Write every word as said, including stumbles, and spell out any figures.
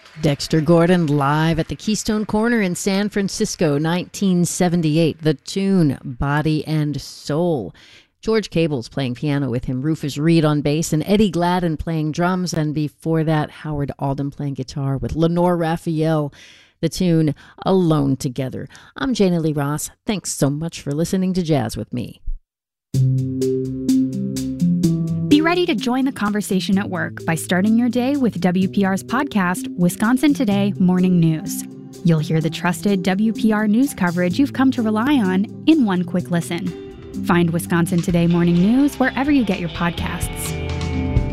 Dexter Gordon live at the Keystone Corner in San Francisco, nineteen seventy-eight. The tune, Body and Soul. George Cable's playing piano with him, Rufus Reid on bass, and Eddie Gladden playing drums. And before that, Howard Alden playing guitar with Lenore Raphael. The tune, Alone Together. I'm Jana Lee Ross. Thanks so much for listening to Jazz with me. Be ready to join the conversation at work by starting your day with W P R's podcast, Wisconsin Today Morning News. You'll hear the trusted W P R news coverage you've come to rely on in one quick listen. Find Wisconsin Today Morning News wherever you get your podcasts.